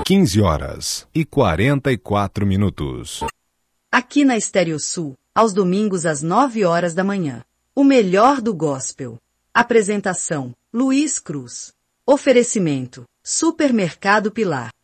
15h44. Aqui na Estéreo Sul, aos domingos às 9 horas da manhã. O melhor do gospel. Apresentação: Luiz Cruz. Oferecimento: Supermercado Pilar.